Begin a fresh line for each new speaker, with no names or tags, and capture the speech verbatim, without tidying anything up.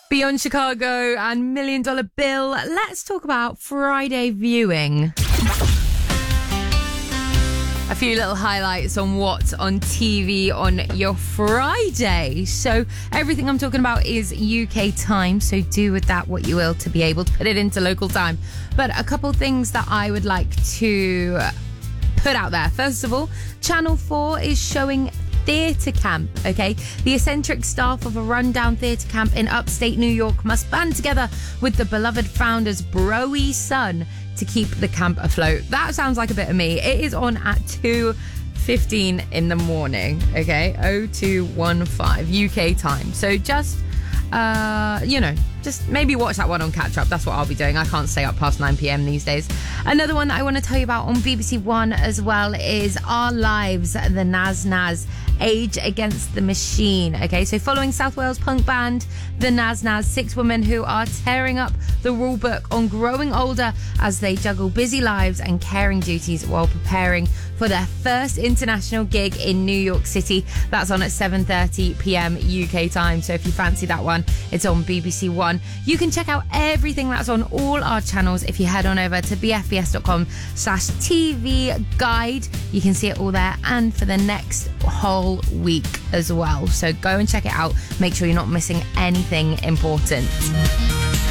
Beyond Chicago and Million Dollar Bill, let's talk about Friday viewing. A few little highlights on what's on T V on your Friday. So everything I'm talking about is U K time, so do with that what you will to be able to put it into local time. But a couple things that I would like to put out there. First of all, Channel four is showing Theatre Camp, okay? The eccentric staff of a rundown theatre camp in upstate New York must band together with the beloved founder's broy son to keep the camp afloat. That sounds like a bit of me. It is on at two fifteen in the morning, okay? oh two one five U K time. So just, uh, you know, just maybe watch that one on catch up. That's what I'll be doing. I can't stay up past nine p.m. these days. Another one that I want to tell you about on B B C One as well is Our Lives, the Nas Nas, Age Against the Machine. Okay, so following South Wales punk band the Nas Nas, six women who are tearing up the rule book on growing older as they juggle busy lives and caring duties while preparing for their first international gig in New York City. That's on at seven thirty p.m. U K time. So if you fancy that one, it's on B B C One. You can check out everything that's on all our channels if you head on over to bfbs.com slash TV guide. You can see it all there and for the next whole week as well. So go and check it out. Make sure you're not missing anything important.